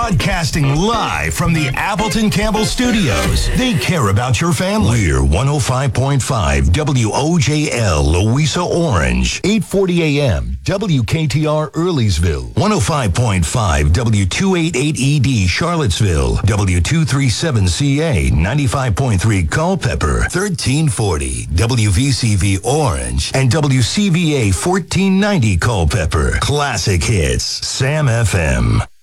Broadcasting live from the Appleton Campbell Studios. They care about your family. We're 105.5 WOJL Louisa Orange, 840 AM WKTR Earleysville, 105.5 W288ED Charlottesville, W237CA 95.3 Culpeper, 1340 WVCV Orange, and WCVA 1490 Culpeper. Classic hits, Sam FM.